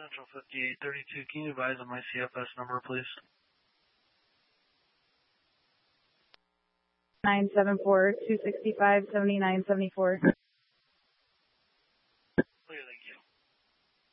Central 5832, can you advise on my CFS number, please? 974-265-7974.